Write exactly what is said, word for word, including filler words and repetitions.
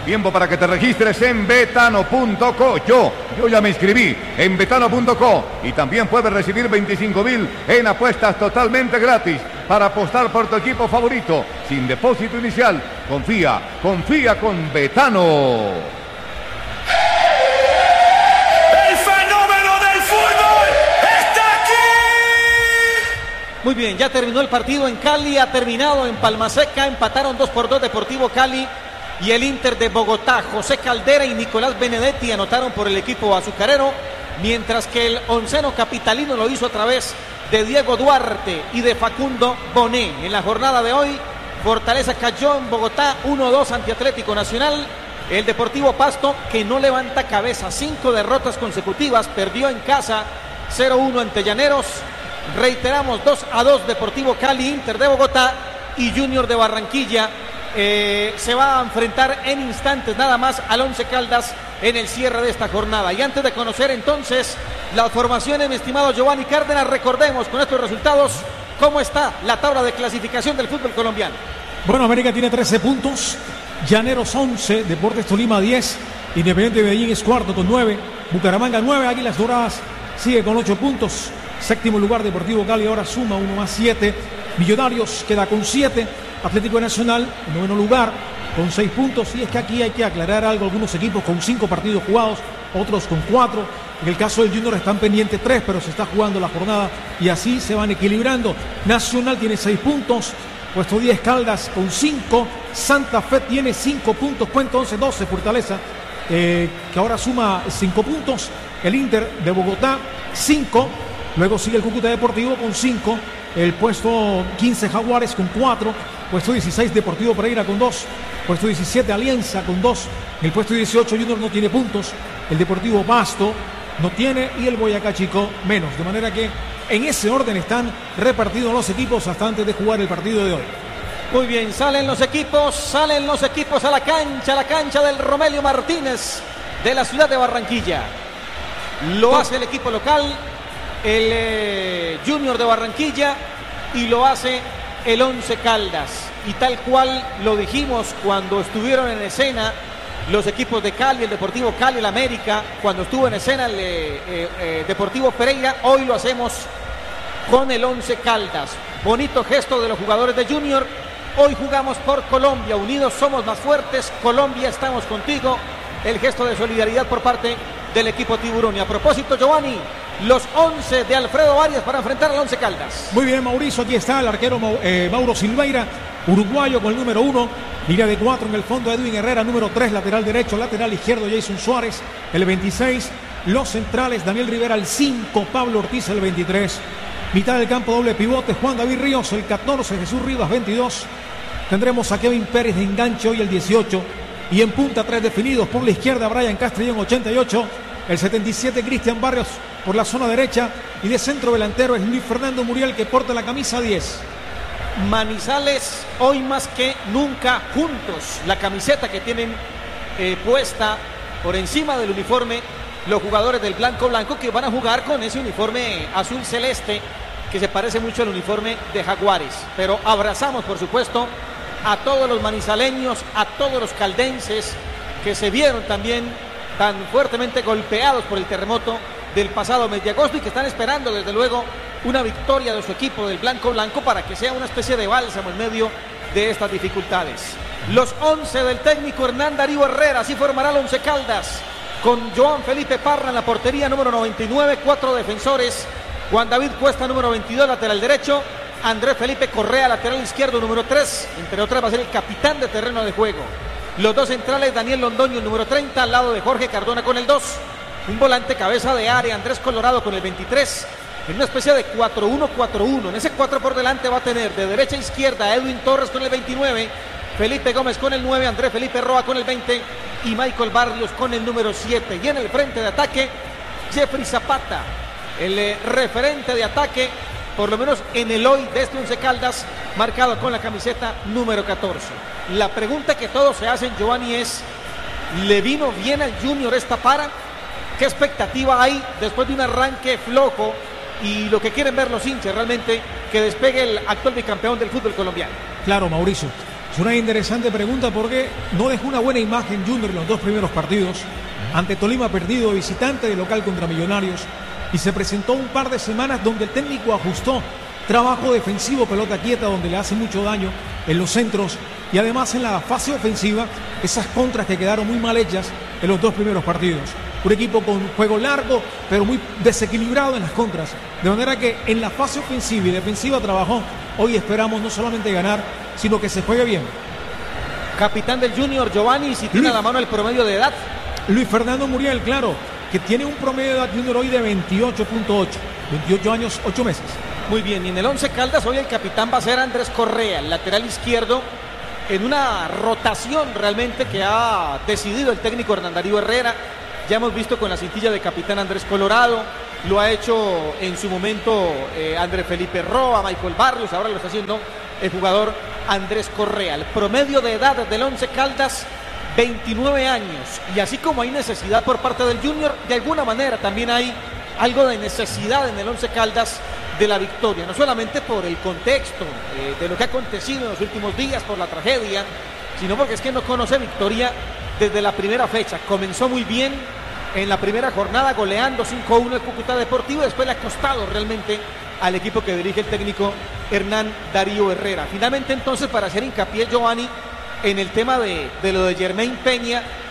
Tiempo para que te registres en betano punto co. Yo, yo ya me inscribí en betano punto co y también puedes recibir veinticinco mil en apuestas totalmente gratis para apostar por tu equipo favorito sin depósito inicial. Confía, confía con Betano. Muy bien, ya terminó el partido en Cali, ha terminado en Palma Seca, empataron dos por dos Deportivo Cali y el Inter de Bogotá. José Caldera y Nicolás Benedetti anotaron por el equipo azucarero, mientras que el onceno capitalino lo hizo a través de Diego Duarte y de Facundo Bonet. En la jornada de hoy, Fortaleza cayó en Bogotá uno dos ante Atlético Nacional. El Deportivo Pasto, que no levanta cabeza, cinco derrotas consecutivas, perdió en casa cero uno ante Llaneros. Reiteramos, dos a dos Deportivo Cali, Inter de Bogotá y Junior de Barranquilla. Eh, se va a enfrentar en instantes nada más al Once Caldas en el cierre de esta jornada. Y antes de conocer entonces las formaciones, mi estimado Giovanni Cárdenas, recordemos con estos resultados cómo está la tabla de clasificación del fútbol colombiano. Bueno, América tiene trece puntos, Llaneros once, Deportes Tolima diez, Independiente Medellín es cuarto con nueve, Bucaramanga nueve, Águilas Doradas sigue con ocho puntos. Séptimo lugar Deportivo Cali, ahora suma uno más siete. Millonarios queda con siete. Atlético Nacional en noveno lugar con seis puntos. Y es que aquí hay que aclarar algo, algunos equipos con cinco partidos jugados, otros con cuatro. En el caso del Junior están pendientes tres, pero se está jugando la jornada y así se van equilibrando. Nacional tiene seis puntos, puesto diez Caldas con cinco. Santa Fe tiene cinco puntos, cuenta once doce Fortaleza, eh, que ahora suma cinco puntos. El Inter de Bogotá cinco. Luego sigue el Cúcuta Deportivo con cinco, el puesto quince Jaguares con cuatro, puesto dieciséis Deportivo Pereira con dos, puesto diecisiete Alianza con dos, el puesto dieciocho Junior no tiene puntos, el Deportivo Pasto no tiene y el Boyacá Chico menos, de manera que en ese orden están repartidos los equipos hasta antes de jugar el partido de hoy. Muy bien, salen los equipos, salen los equipos a la cancha, a la cancha del Romelio Martínez de la ciudad de Barranquilla. Lo hace el equipo local, el eh, Junior de Barranquilla, y lo hace el Once Caldas. Y tal cual lo dijimos cuando estuvieron en escena los equipos de Cali, el Deportivo Cali, el América, cuando estuvo en escena el eh, eh, Deportivo Pereira, hoy lo hacemos con el Once Caldas. Bonito gesto de los jugadores de Junior. Hoy jugamos por Colombia, unidos somos más fuertes, Colombia estamos contigo. El gesto de solidaridad por parte del equipo Tiburón. Y a propósito, Giovanni, los once de Alfredo Arias para enfrentar al Once Caldas. Muy bien, Mauricio, aquí está el arquero eh, Mauro Silveira, uruguayo con el número uno, línea de cuatro en el fondo, Edwin Herrera, número tres, lateral derecho, lateral izquierdo, Jason Suárez, el veintiséis, los centrales, Daniel Rivera, el cinco, Pablo Ortiz, el veintitrés, mitad del campo, doble pivote, Juan David Ríos, el catorce, Jesús Rivas, veintidós, tendremos a Kevin Pérez de enganche hoy, el dieciocho, y en punta tres definidos, por la izquierda, Brian Castrillón, ochenta y ocho, el setenta y siete, Cristian Barrios por la zona derecha, y de centro delantero es Luis Fernando Muriel, que porta la camisa diez. Manizales hoy más que nunca juntos, la camiseta que tienen eh, puesta por encima del uniforme los jugadores del blanco blanco, que van a jugar con ese uniforme azul celeste que se parece mucho al uniforme de Jaguares. Pero abrazamos, por supuesto, a todos los manizaleños, a todos los caldenses que se vieron también tan fuertemente golpeados por el terremoto del pasado mes de agosto y que están esperando desde luego una victoria de su equipo del blanco blanco para que sea una especie de bálsamo en medio de estas dificultades. Los once del técnico Hernán Darío Herrera, así formará el Once Caldas, con Joan Felipe Parra en la portería, número noventa y nueve, cuatro defensores, Juan David Cuesta, número veintidós, lateral derecho, Andrés Felipe Correa, lateral izquierdo, número tres, entre otras va a ser el capitán de terreno de juego. Los dos centrales, Daniel Londoño, el número treinta, al lado de Jorge Cardona con el dos, un volante cabeza de área, Andrés Colorado con el veintitrés, en una especie de cuatro uno cuatro uno. En ese cuatro por delante va a tener de derecha a izquierda Edwin Torres con el veintinueve, Felipe Gómez con el nueve, Andrés Felipe Roa con el veinte y Michael Barrios con el número siete. Y en el frente de ataque, Jeffrey Zapata, el eh, referente de ataque, por lo menos en el hoy de este Once Caldas, marcado con la camiseta número catorce. La pregunta que todos se hacen, Giovanni, es: ¿le vino bien al Junior esta para? ¿Qué expectativa hay después de un arranque flojo? Y lo que quieren ver los hinchas realmente, que despegue el actual bicampeón del fútbol colombiano. Claro, Mauricio. Es una interesante pregunta porque no dejó una buena imagen Junior en los dos primeros partidos. Ante Tolima perdido de visitante, de local contra Millonarios. Y se presentó un par de semanas donde el técnico ajustó trabajo defensivo, pelota quieta, donde le hace mucho daño en los centros. Y además en la fase ofensiva, esas contras que quedaron muy mal hechas en los dos primeros partidos. Un equipo con juego largo, pero muy desequilibrado en las contras. De manera que en la fase ofensiva y defensiva trabajó. Hoy esperamos no solamente ganar, sino que se juegue bien. Capitán del Junior, Giovanni, si tiene a la mano el promedio de edad. Luis Fernando Muriel, claro, que tiene un promedio de edad Junior hoy de veintiocho punto ocho. veintiocho años, ocho meses. Muy bien, y en el Once Caldas hoy el capitán va a ser Andrés Correa, el lateral izquierdo, en una rotación realmente que ha decidido el técnico Hernán Darío Herrera. Ya hemos visto con la cintilla de capitán Andrés Colorado, lo ha hecho en su momento eh, Andrés Felipe Roa, Michael Barrios, ahora lo está haciendo el jugador Andrés Correa. El promedio de edad del Once Caldas, veintinueve años, y así como hay necesidad por parte del Junior, de alguna manera también hay algo de necesidad en el Once Caldas de la victoria, no solamente por el contexto eh, de lo que ha acontecido en los últimos días, por la tragedia, sino porque es que no conoce victoria desde la primera fecha. Comenzó muy bien en la primera jornada goleando cinco a uno el Cúcuta Deportivo, después le ha costado realmente al equipo que dirige el técnico Hernán Darío Herrera. Finalmente entonces, para hacer hincapié, Giovanni, en el tema de, de lo de Jermaine Peña,